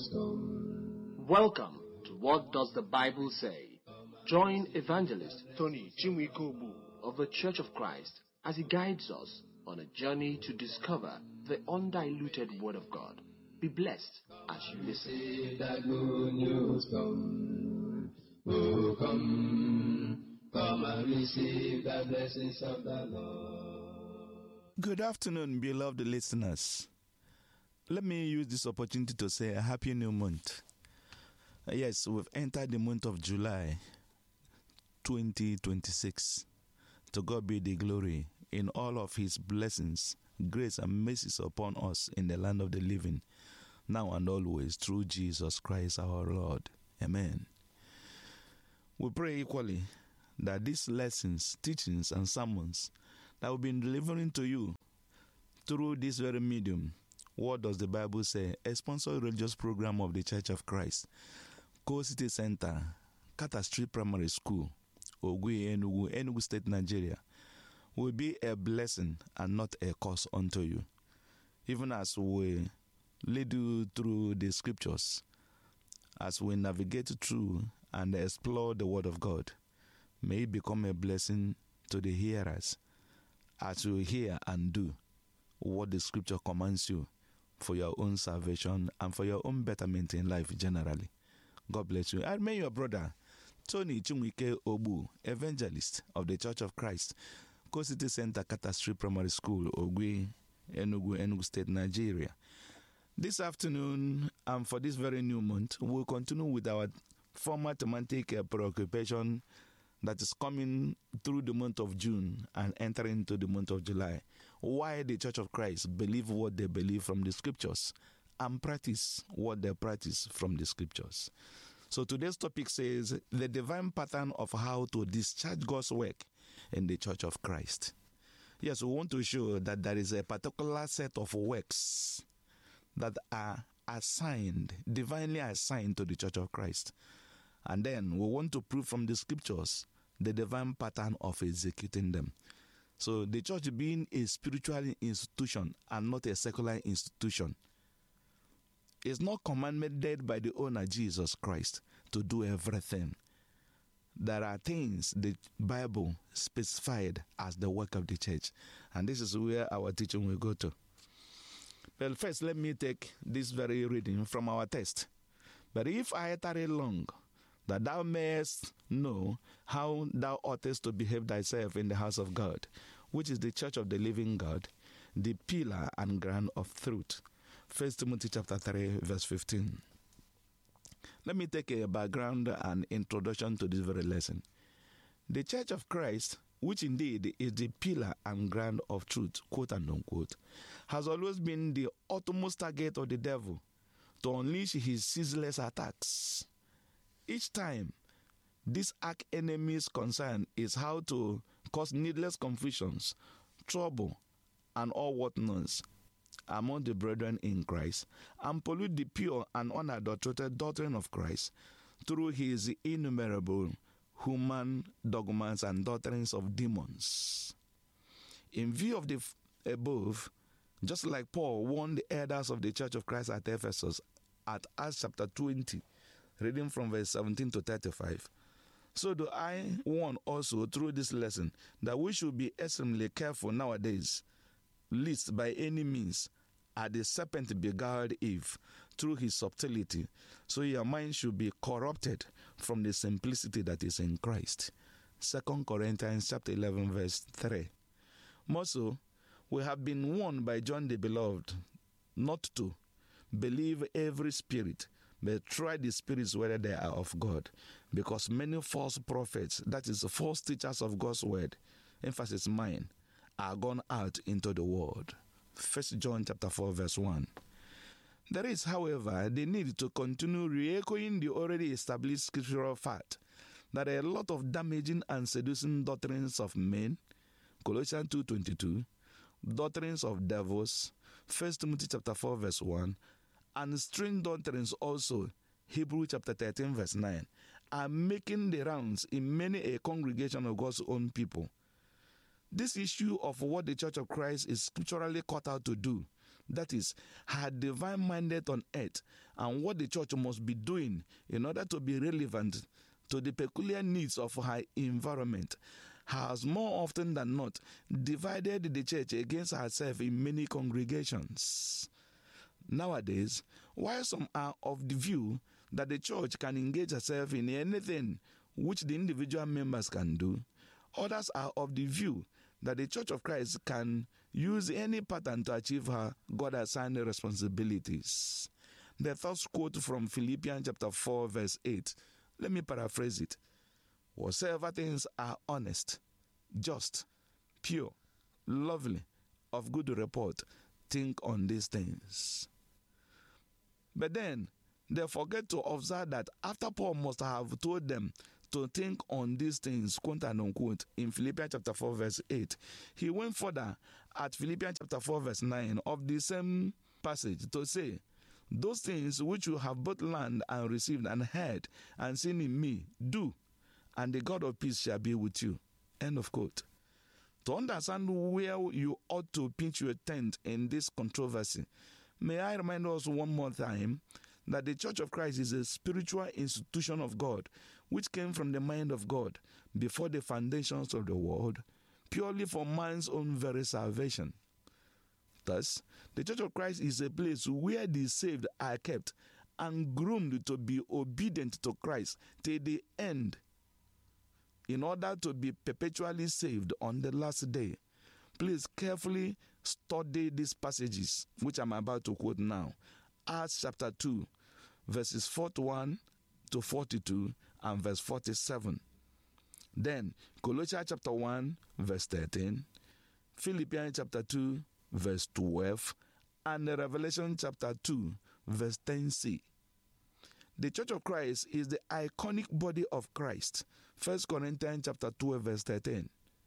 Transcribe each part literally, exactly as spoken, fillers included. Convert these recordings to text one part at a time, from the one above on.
news come. Welcome to What Does the Bible Say? Join evangelist Tony Chinwike of the Church of Christ as he guides us on a journey to discover the undiluted Word of God. Be blessed as you listen. See that good news come. Oh, come, come and receive the blessings of the Lord. Good afternoon, beloved listeners. Let me use this opportunity to say a happy new month. Yes, we've entered the month of July twenty twenty-six. To God be the glory in all of His blessings, grace and mercies upon us in the land of the living, now and always, through Jesus Christ our Lord. Amen. We pray equally that these lessons, teachings, and sermons that we've been delivering to you through this very medium, What Does the Bible Say? A sponsored religious program of the Church of Christ, Co City Center, Kata Street Primary School, Ogui, Enugu, Enugu State, Nigeria, will be a blessing and not a curse unto you. Even as we lead you through the scriptures, as we navigate through and explore the Word of God, may it become a blessing to the hearers as you hear and do what the scripture commands you for your own salvation and for your own betterment in life generally. God bless you. I remain your brother, Tony Chinwike Obu, evangelist of the Church of Christ, Co City Center, Kata Street Primary School, Ogui, Enugu, Enugu State, Nigeria. This afternoon, and for this very new month, we'll continue with our former thematic uh, preoccupation that is coming through the month of June and entering into the month of July. Why the Church of Christ believe what they believe from the scriptures and practice what they practice from the scriptures. So today's topic says the divine pattern of how to discharge God's work in the Church of Christ. Yes, we want to show that there is a particular set of works that are assigned, divinely assigned to the Church of Christ. And then we want to prove from the scriptures the divine pattern of executing them. So the church being a spiritual institution and not a secular institution is not commanded by the owner Jesus Christ to do everything. There are things the Bible specified as the work of the church. And this is where our teaching will go to. Well, first let me take this very reading from our text. But if I tarry long, that thou mayest know how thou oughtest to behave thyself in the house of God, which is the church of the living God, the pillar and ground of truth. First Timothy chapter three, verse fifteen. Let me take a background and introduction to this very lesson. The Church of Christ, which indeed is the pillar and ground of truth, quote and unquote, has always been the utmost target of the devil to unleash his ceaseless attacks. Each time, this arch-enemy's concern is how to cause needless confusions, trouble, and all whatnots among the brethren in Christ, and pollute the pure and unadulterated doctrine of Christ through his innumerable human dogmas and doctrines of demons. In view of the above, just like Paul warned the elders of the Church of Christ at Ephesus at Acts chapter twenty, reading from verse seventeen to thirty-five, so do I warn also through this lesson that we should be extremely careful nowadays, lest by any means as the serpent beguiled Eve through his subtlety, so your mind should be corrupted from the simplicity that is in Christ. Second Corinthians chapter eleven, verse three. More so, we have been warned by John the Beloved not to believe every spirit, but try the spirits whether they are of God, because many false prophets, that is, false teachers of God's word, emphasis mine, are gone out into the world. First John chapter four, verse one. There is, however, the need to continue re-echoing the already established scriptural fact that a lot of damaging and seducing doctrines of men, Colossians two twenty-two, doctrines of devils, First Timothy chapter four, verse one, and strange doctrines also, Hebrews chapter thirteen, verse nine, are making the rounds in many a congregation of God's own people. This issue of what the Church of Christ is scripturally called out to do that is, her divine mandate on earth, and what the church must be doing in order to be relevant to the peculiar needs of her environment, has more often than not divided the church against herself in many congregations. Nowadays, while some are of the view that the church can engage herself in anything which the individual members can do, others are of the view that the Church of Christ can use any pattern to achieve her God-assigned responsibilities. The first quote from Philippians chapter four, verse eight. Let me paraphrase it. Whatsoever things are honest, just, pure, lovely, of good report, think on these things. But then, they forget to observe that after Paul must have told them to think on these things, quote and unquote, in Philippians chapter four, verse eight, he went further at Philippians chapter four, verse nine of the same passage to say, those things which you have both learned and received and heard and seen in me, do, and the God of peace shall be with you. End of quote. To understand where you ought to pitch your tent in this controversy, may I remind us one more time that the Church of Christ is a spiritual institution of God, which came from the mind of God before the foundations of the world, purely for man's own very salvation. Thus, the Church of Christ is a place where the saved are kept and groomed to be obedient to Christ till the end, in order to be perpetually saved on the last day. Please carefully study these passages, which I'm about to quote now. Acts chapter two, verses forty-one to forty-two and verse forty-seven. Then, Colossians chapter one, verse thirteen, Philippians chapter two, verse twelve, and Revelation chapter two, verse ten c. The Church of Christ is the iconic body of Christ. First Corinthians chapter twelve, verse thirteen.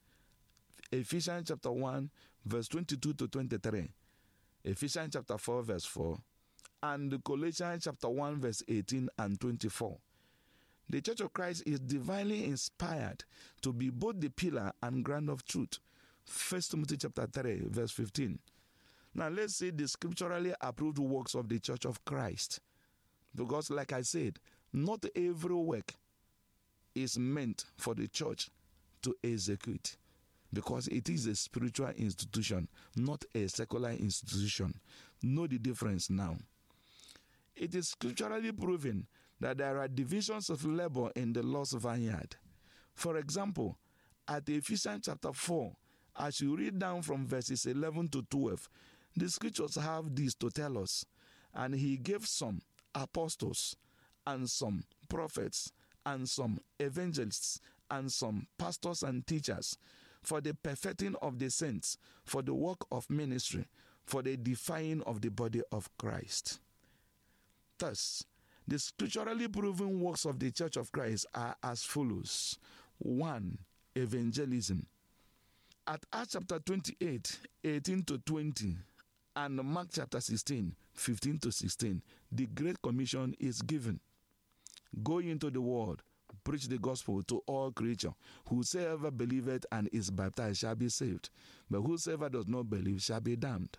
Ephesians chapter one, verse twenty-two to twenty-three. Ephesians chapter four, verse four. And Colossians chapter one, verse eighteen and twenty-four. The Church of Christ is divinely inspired to be both the pillar and ground of truth. First Timothy chapter three, verse fifteen. Now let's see the scripturally approved works of the Church of Christ. Because like I said, not every work is meant for the church to execute. Because it is a spiritual institution, not a secular institution. Know the difference now. It is scripturally proven that there are divisions of labor in the Lord's vineyard. For example, at Ephesians chapter four, as you read down from verses eleven to twelve, the scriptures have this to tell us. And he gave some apostles, and some prophets, and some evangelists, and some pastors and teachers, for the perfecting of the saints, for the work of ministry, for the edifying of the body of Christ. Thus, the scripturally proven works of the Church of Christ are as follows. One, evangelism. At Acts chapter twenty-eight, eighteen to twenty, and Mark chapter sixteen, fifteen to sixteen, the Great Commission is given. Go into the world, preach the gospel to all creatures. Whosoever believeth and is baptized shall be saved, but whosoever does not believe shall be damned.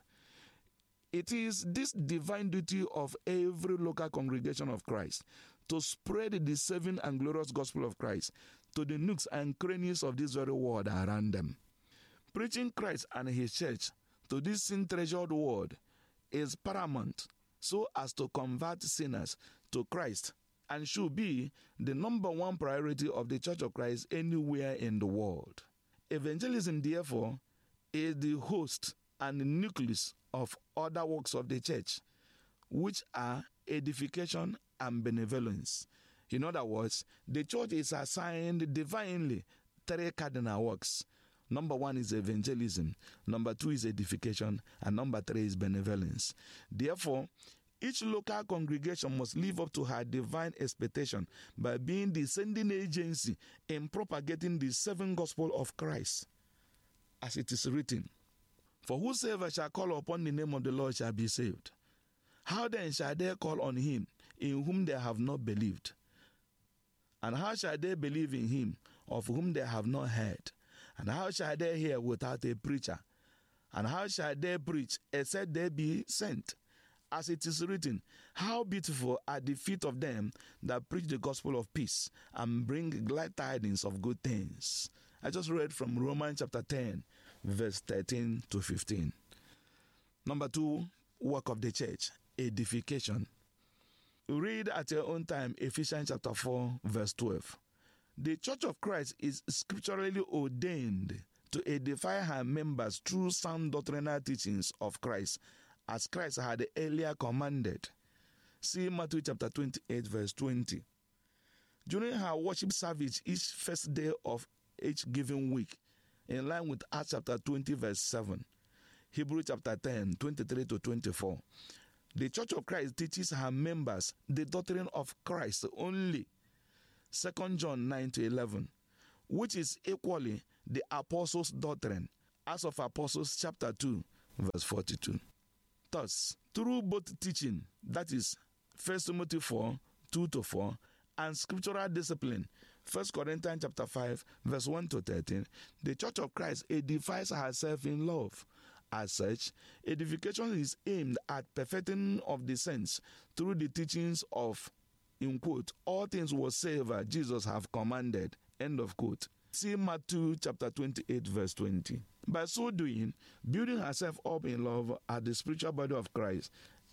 It is this divine duty of every local congregation of Christ to spread the saving and glorious gospel of Christ to the nooks and crannies of this very world around them. Preaching Christ and his church to this sin-treasured world is paramount so as to convert sinners to Christ, and should be the number one priority of the Church of Christ anywhere in the world. Evangelism, therefore, is the host and the nucleus of other works of the church, which are edification and benevolence. In other words, the church is assigned divinely three cardinal works. Number one is evangelism, number two is edification, and number three is benevolence. Therefore, each local congregation must live up to her divine expectation by being the sending agency in propagating the seven gospel of Christ, as it is written, for whosoever shall call upon the name of the Lord shall be saved. How then shall they call on him in whom they have not believed? And how shall they believe in him of whom they have not heard? And how shall they hear without a preacher? And how shall they preach, except they be sent? As it is written, how beautiful are the feet of them that preach the gospel of peace and bring glad tidings of good things. I just read from Romans chapter ten, verse thirteen to fifteen. Number two, work of the church, edification. Read at your own time Ephesians chapter four, verse twelve. The Church of Christ is scripturally ordained to edify her members through sound doctrinal teachings of Christ, as Christ had earlier commanded. See Matthew chapter twenty-eight, verse twenty. During her worship service each first day of each given week, in line with Acts chapter twenty, verse seven, Hebrews chapter ten, twenty-three to twenty-four, the Church of Christ teaches her members the doctrine of Christ only. Second John nine to eleven, which is equally the apostles' doctrine, as of Apostles chapter two, verse forty-two. Thus, through both teaching, that is First Timothy four, two to four, and scriptural discipline, First Corinthians chapter five, verse one to thirteen, the Church of Christ edifies herself in love. As such, edification is aimed at perfecting of the saints through the teachings of, in quote, all things whatsoever Jesus have commanded, end of quote. See Matthew chapter twenty-eight, verse twenty. By so doing, building herself up in love as the spiritual body of Christ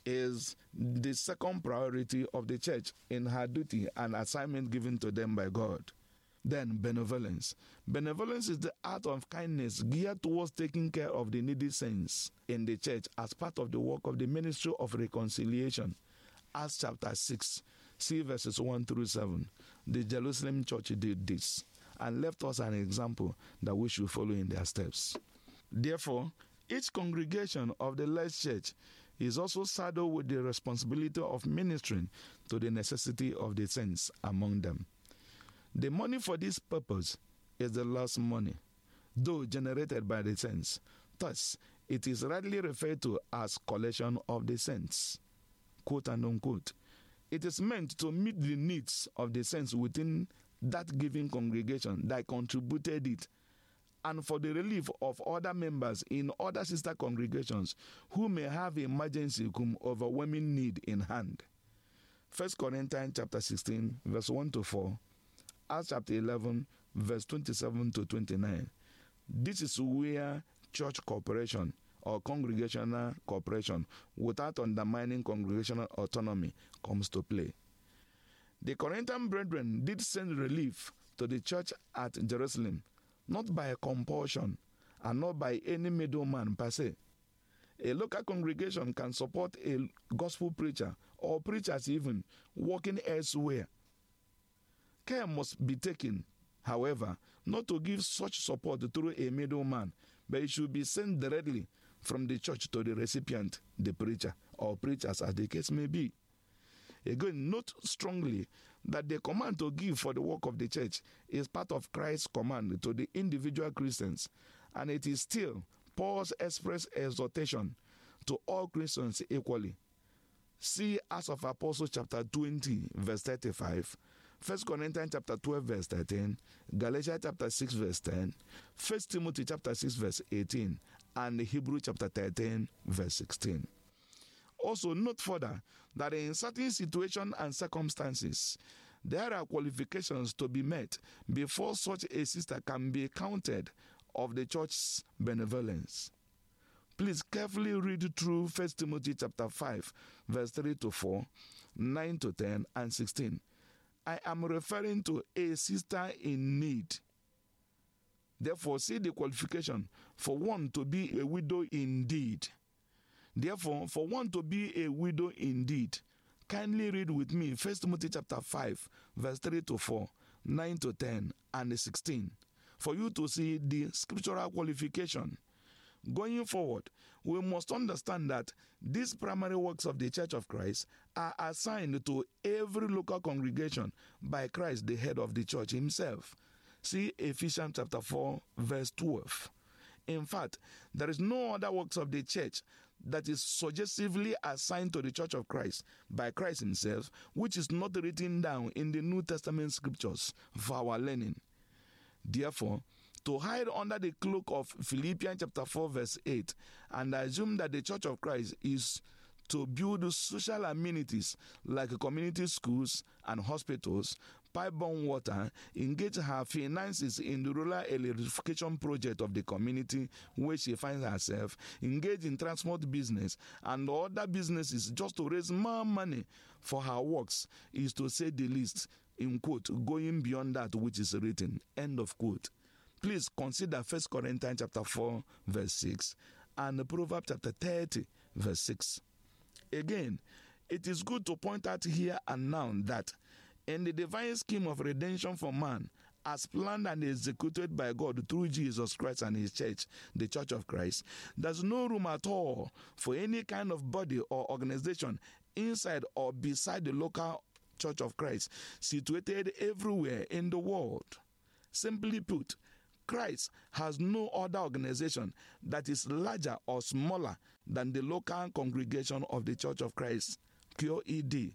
is the second priority of the church in her duty and assignment given to them by God. Then, benevolence. Benevolence is the art of kindness geared towards taking care of the needy saints in the church as part of the work of the ministry of reconciliation. Acts chapter six, see verses one through seven. The Jerusalem church did this and left us an example that we should follow in their steps. Therefore, each congregation of the less church is also saddled with the responsibility of ministering to the necessity of the saints among them. The money for this purpose is the Lord's money, though generated by the saints. Thus, it is rightly referred to as collection of the saints, quote and unquote. It is meant to meet the needs of the saints within that given congregation that contributed it, and for the relief of other members in other sister congregations who may have emergency cum overwhelming need in hand. First Corinthians chapter sixteen, verse one to four, Acts chapter eleven, verse twenty-seven to twenty-nine. This is where church cooperation or congregational cooperation without undermining congregational autonomy comes to play. The Corinthian brethren did send relief to the church at Jerusalem, not by compulsion and not by any middleman per se. A local congregation can support a gospel preacher or preachers even working elsewhere. Care must be taken, however, not to give such support through a middleman, but it should be sent directly from the church to the recipient, the preacher, or preachers as the case may be. Again, note strongly that the command to give for the work of the church is part of Christ's command to the individual Christians, and it is still Paul's express exhortation to all Christians equally. See Acts of Apostles chapter twenty, verse thirty-five, First Corinthians chapter twelve, verse thirteen, Galatians chapter six, verse ten, First Timothy chapter six, verse eighteen, and Hebrews chapter thirteen, verse sixteen. Also note further that in certain situations and circumstances, there are qualifications to be met before such a sister can be counted of the church's benevolence. Please carefully read through First Timothy chapter five, verse three to four, nine to ten, and sixteen. I am referring to a sister in need. Therefore, see the qualification for one to be a widow indeed. Therefore, for one to be a widow indeed, kindly read with me First Timothy chapter five, verse three to four, nine to ten, and sixteen, for you to see the scriptural qualification. Going forward, we must understand that these primary works of the Church of Christ are assigned to every local congregation by Christ, the head of the church himself. See Ephesians chapter four, verse twelve. In fact, there is no other works of the church that is suggestively assigned to the Church of Christ by Christ himself, which is not written down in the New Testament scriptures for our learning. Therefore, to hide under the cloak of Philippians chapter four verse eight and assume that the Church of Christ is to build social amenities like community schools and hospitals, pipe-borne water, engage her finances in the rural electrification project of the community where she finds herself, engage in transport business and other businesses just to raise more money for her works is, to say the least, in quote, going beyond that which is written, end of quote. Please consider First Corinthians chapter four verse six and Proverbs chapter thirty verse six. Again, it is good to point out here and now that in the divine scheme of redemption for man, as planned and executed by God through Jesus Christ and his church, the Church of Christ, there's no room at all for any kind of body or organization inside or beside the local Church of Christ, situated everywhere in the world. Simply put, Christ has no other organization that is larger or smaller than the local congregation of the Church of Christ, Q E D.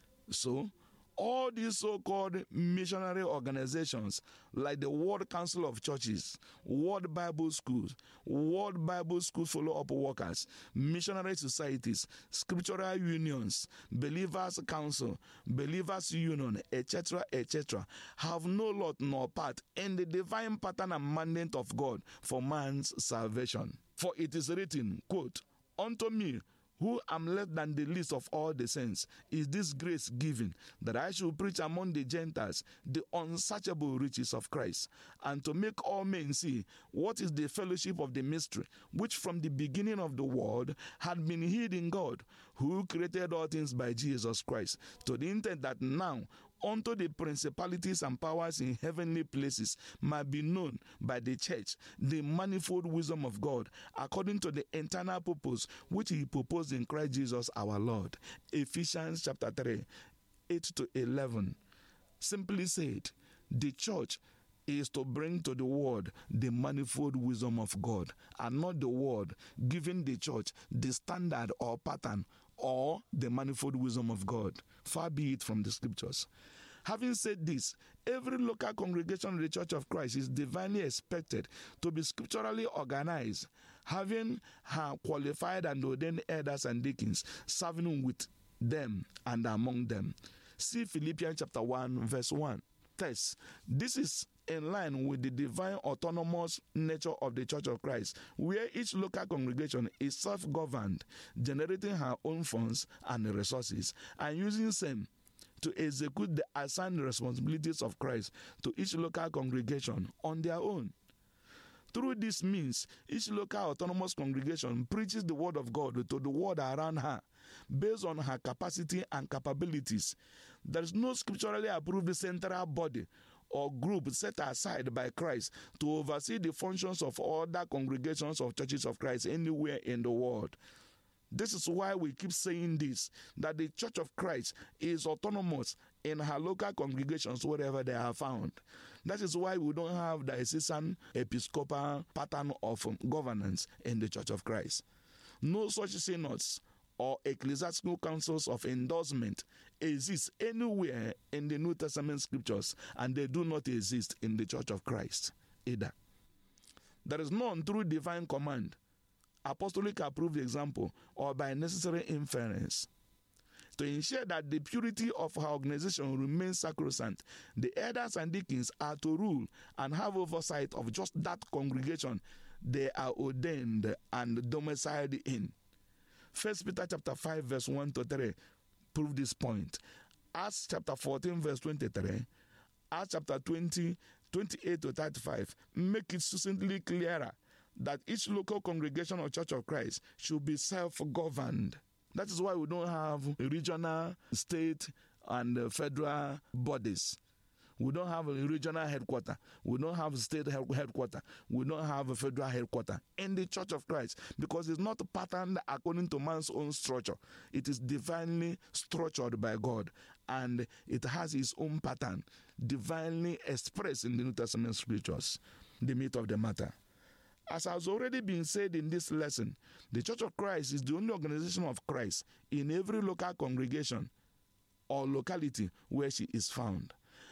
So, all these so-called missionary organizations like the World Council of Churches, World Bible Schools, World Bible School Follow-Up Workers, missionary societies, scriptural unions, Believers Council, Believers Union, et cetera, et cetera, have no lot nor part in the divine pattern and mandate of God for man's salvation. For it is written, quote, "Unto me, who am less than the least of all the saints, is this grace given, that I should preach among the Gentiles the unsearchable riches of Christ, and to make all men see what is the fellowship of the mystery, which from the beginning of the world had been hid in God, who created all things by Jesus Christ, to the intent that now unto the principalities and powers in heavenly places might be known by the church the manifold wisdom of God, according to the eternal purpose which he proposed in Christ Jesus our Lord." Ephesians chapter three, eight to eleven. Simply said, the church is to bring to the world the manifold wisdom of God, and not the world giving the church the standard or pattern or the manifold wisdom of God. Far be it from the scriptures. Having said this, every local congregation of the Church of Christ is divinely expected to be scripturally organized, having her qualified and ordained elders and deacons serving with them and among them. See Philippians chapter one verse one. Text. This is in line with the divine autonomous nature of the Church of Christ, where each local congregation is self-governed, generating her own funds and resources, and using them to execute the assigned responsibilities of Christ to each local congregation on their own. Through this means, each local autonomous congregation preaches the word of God to the world around her, based on her capacity and capabilities. There is no scripturally approved central body or group set aside by Christ to oversee the functions of other congregations of churches of Christ anywhere in the world. This is why we keep saying this, that the Church of Christ is autonomous in her local congregations wherever they are found. That is why we don't have the diocesan episcopal pattern of governance in the Church of Christ. No such synods or ecclesiastical councils of endorsement exist anywhere in the New Testament scriptures, and they do not exist in the Church of Christ either. There is none through divine command, apostolic approved example, or by necessary inference. To ensure that the purity of her organization remains sacrosanct, the elders and deacons are to rule and have oversight of just that congregation they are ordained and domiciled in. First Peter chapter five verse one to three prove this point. Acts chapter fourteen verse twenty-three, Acts chapter twenty, twenty-eight to thirty-five make it succinctly clearer that each local congregation or Church of Christ should be self-governed. That is why we don't have regional, state, and federal bodies. We don't have a regional headquarter. We don't have a state headquarter. We don't have a federal headquarter in the Church of Christ, because it's not patterned according to man's own structure. It is divinely structured by God, and it has its own pattern, divinely expressed in the New Testament scriptures. The meat of the matter. As has already been said in this lesson, the Church of Christ is the only organization of Christ in every local congregation or locality where she is found.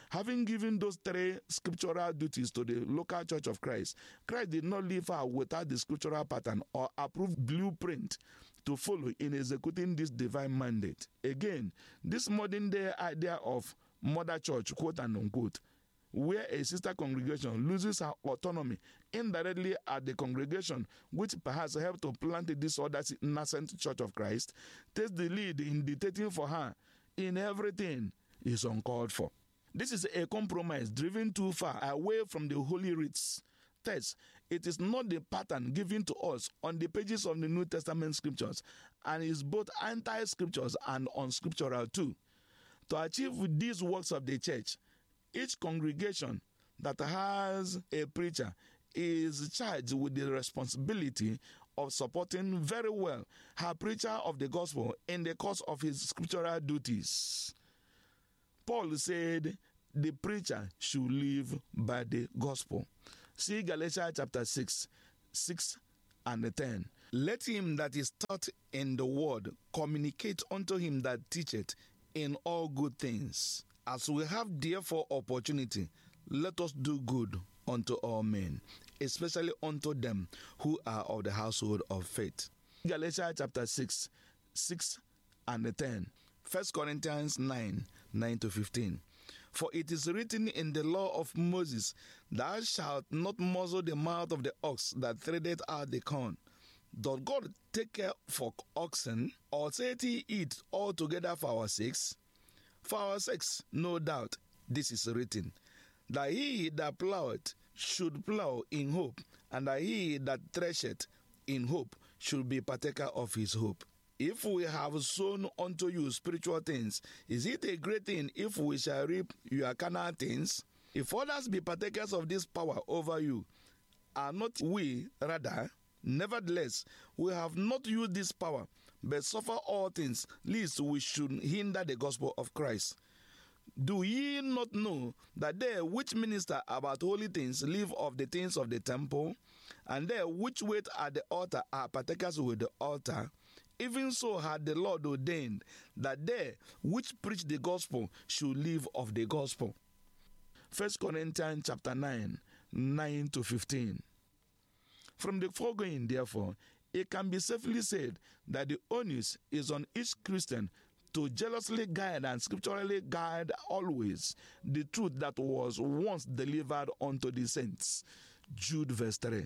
Having given those three scriptural duties to the local church of Christ, Christ did not leave her without the scriptural pattern or approved blueprint to follow in executing this divine mandate. Again, this modern day idea of mother church, quote and unquote, where a sister congregation loses her autonomy indirectly at the congregation which perhaps helped to plant this other nascent church of Christ, takes the lead in dictating for her in everything, is uncalled for. This is a compromise driven too far away from the holy writs. Thus, it is not the pattern given to us on the pages of the New Testament scriptures, and is both anti-scriptures and unscriptural too. To achieve these works of the church, each congregation that has a preacher is charged with the responsibility of supporting very well her preacher of the gospel in the course of his scriptural duties. Paul said the preacher should live by the gospel. See Galatians chapter six, six and ten. Let him that is taught in the word communicate unto him that teacheth in all good things. As we have therefore opportunity, let us do good unto all men, especially unto them who are of the household of faith. Galatians chapter six, six and ten. First Corinthians nine, nine to fifteen. For it is written in the law of Moses, thou shalt not muzzle the mouth of the ox that treadeth out the corn. Doth God take care for oxen, or saith he it altogether for our sakes? For our sakes, no doubt, this is written, that he that ploweth should plow in hope, and that he that thresheth in hope should be partaker of his hope. If we have sown unto you spiritual things, is it a great thing if we shall reap your carnal things? If others be partakers of this power over you, are not we rather? Nevertheless, we have not used this power, but suffer all things, lest we should hinder the gospel of Christ. Do ye not know that they which minister about holy things live of the things of the temple, and they which wait at the altar are partakers with the altar? Even so had the Lord ordained that they which preach the gospel should live of the gospel. First Corinthians chapter nine, nine to fifteen. From the foregoing, therefore, it can be safely said that the onus is on each Christian to jealously guide and scripturally guide always the truth that was once delivered unto the saints. Jude verse three.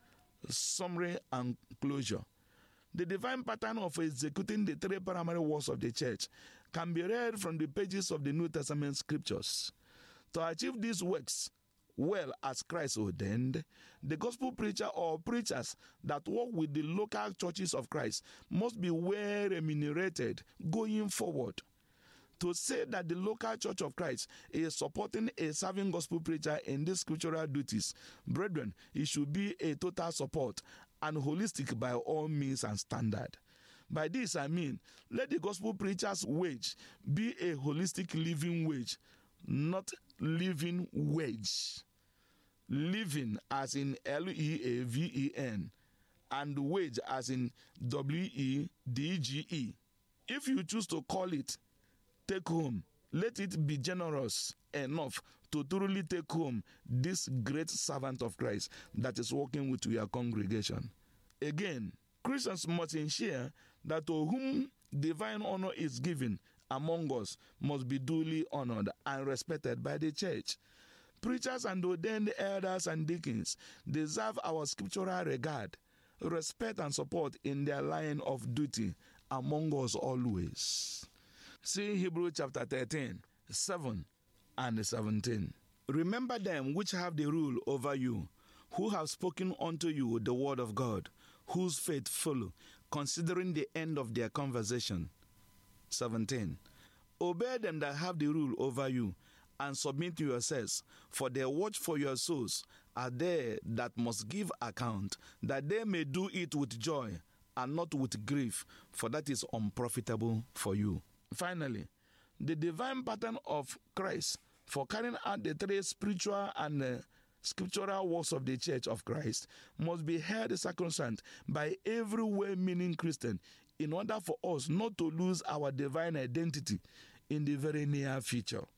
Summary and closure. The divine pattern of executing the three primary works of the church can be read from the pages of the New Testament scriptures. To achieve these works well as Christ ordained, the gospel preacher or preachers that work with the local churches of Christ must be well remunerated going forward. To say that the local church of Christ is supporting a serving gospel preacher in these scriptural duties, brethren, it should be a total support and holistic by all means and standard. By this I mean, let the gospel preacher's wage be a holistic living wage, not living wage. Living as in L E A V E N, and wage as in W E D G E. If you choose to call it take home, let it be generous enough to truly take home this great servant of Christ that is working with your congregation. Again, Christians must ensure that to whom divine honor is given among us must be duly honored and respected by the church. Preachers and ordained elders and deacons deserve our scriptural regard, respect, and support in their line of duty among us always. See Hebrews chapter thirteen, seven and seventeen. Remember them which have the rule over you, who have spoken unto you the word of God, whose faith follow, considering the end of their conversation. seventeen. Obey them that have the rule over you, and submit to yourselves, for they watch for your souls, are they that must give account, that they may do it with joy, and not with grief, for that is unprofitable for you. Finally, the divine pattern of Christ for carrying out the three spiritual and uh, scriptural works of the Church of Christ must be held sacrosanct by every well-meaning Christian in order for us not to lose our divine identity in the very near future.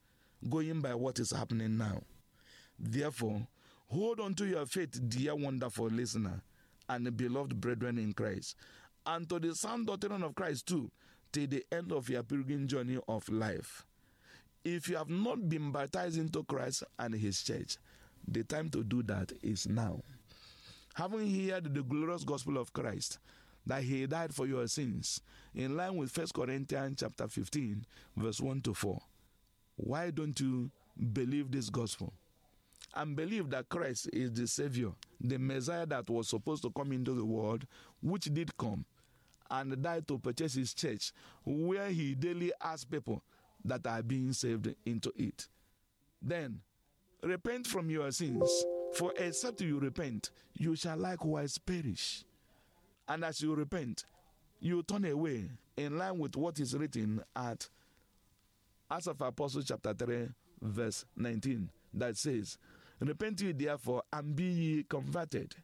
going by what is happening now. Therefore, hold on to your faith, dear wonderful listener, and beloved brethren in Christ, and to the sound doctrine of Christ too, till the end of your pilgrim journey of life. If you have not been baptized into Christ and his church, the time to do that is now. Having heard the glorious gospel of Christ, that he died for your sins, in line with First Corinthians chapter fifteen, verse one to four, why don't you believe this gospel? And believe that Christ is the Savior, the Messiah that was supposed to come into the world, which did come, and died to purchase his church, where he daily asks people that are being saved into it. Then, repent from your sins, for except you repent, you shall likewise perish. And as you repent, you turn away in line with what is written at Acts of Apostles chapter three, verse nineteen, that says, repent ye therefore and be ye converted.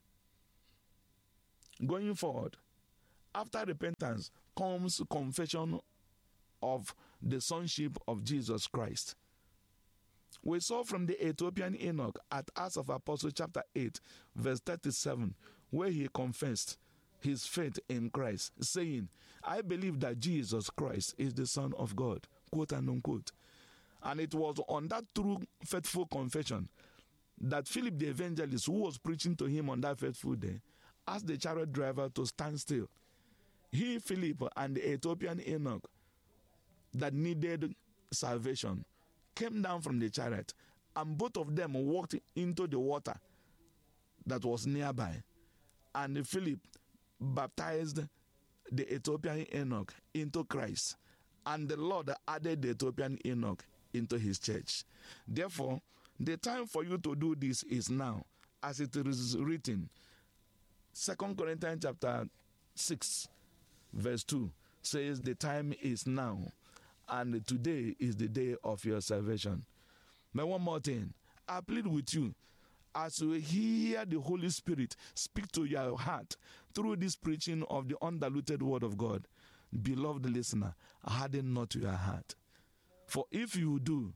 Going forward, after repentance comes confession of the sonship of Jesus Christ. We saw from the Ethiopian Enoch at Acts of Apostles chapter eight, verse thirty-seven, where he confessed his faith in Christ, saying, I believe that Jesus Christ is the Son of God, quote and unquote. And it was on that true, faithful confession that Philip the evangelist, who was preaching to him on that faithful day, asked the chariot driver to stand still. He, Philip, and the Ethiopian Enoch that needed salvation came down from the chariot, and both of them walked into the water that was nearby. And Philip baptized the Ethiopian Enoch into Christ, and the Lord added the Ethiopian Enoch into his church. Therefore, the time for you to do this is now, as it is written. Second Corinthians chapter six, verse two says, the time is now, and today is the day of your salvation. But one more thing, I plead with you, as you hear the Holy Spirit speak to your heart through this preaching of the undiluted word of God, beloved listener, harden not your heart. For if you do,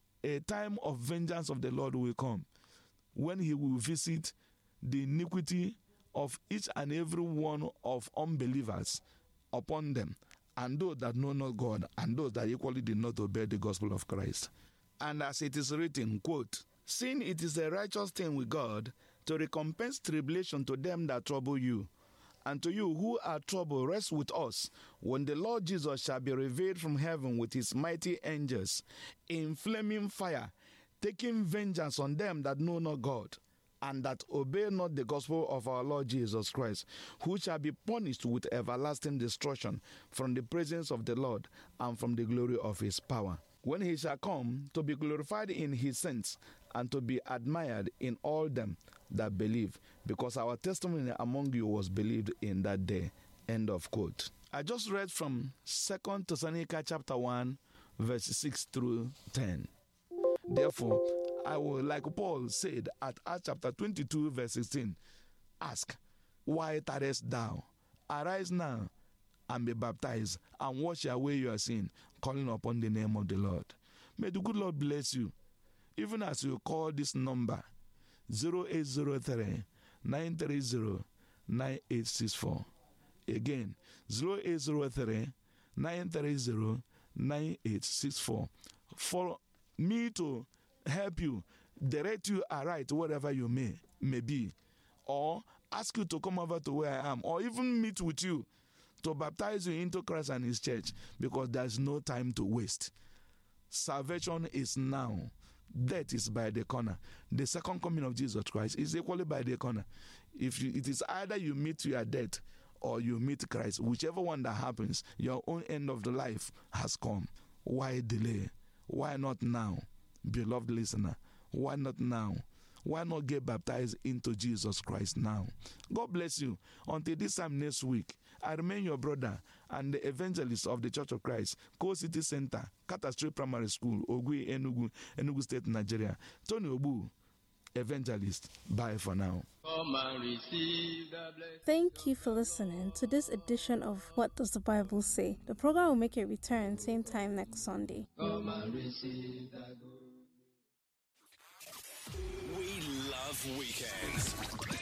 a time of vengeance of the Lord will come, when he will visit the iniquity of each and every one of unbelievers upon them, and those that know not God, and those that equally did not obey the gospel of Christ. And as it is written, quote, seeing it is a righteous thing with God to recompense tribulation to them that trouble you, and to you who are troubled, rest with us, when the Lord Jesus shall be revealed from heaven with his mighty angels, in flaming fire, taking vengeance on them that know not God, and that obey not the gospel of our Lord Jesus Christ, who shall be punished with everlasting destruction from the presence of the Lord and from the glory of his power, when he shall come to be glorified in his saints and to be admired in all them that believe, because our testimony among you was believed in that day. End of quote. I just read from Second Thessalonians chapter one, verse six through ten. Therefore, I will, like Paul said at Acts chapter twenty-two, verse sixteen, ask, why tarriest thou? Arise now and be baptized, and wash away your sin, calling upon the name of the Lord. May the good Lord bless you, even as you call this number, zero eight zero three, nine three zero, nine eight six four. Again, zero eight zero three, nine three zero, nine eight six four. For me to help you, direct you aright wherever you may, may be, or ask you to come over to where I am, or even meet with you to baptize you into Christ and his church, because there's no time to waste. Salvation is now. Death is by the corner. The second coming of Jesus Christ is equally by the corner. If you, it is either you meet your death or you meet Christ, whichever one that happens, your own end of the life has come. Why delay? Why not now? Beloved listener, why not now? Why not get baptized into Jesus Christ now? God bless you. Until this time next week, I remain your brother and the evangelist of the Church of Christ, Co City Center, Carter Street Primary School, Ogui, Enugu, Enugu State, Nigeria. Tony Obu, evangelist. Bye for now. Come and receive the blessing. Thank you for listening to this edition of What Does the Bible Say? The program will make a return same time next Sunday. Come and receive the good. Weekends.